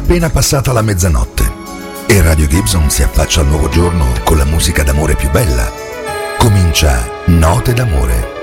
appena passata la mezzanotte e Radio Gibson si affaccia al nuovo giorno con la musica d'amore più bella. Comincia Note d'amore.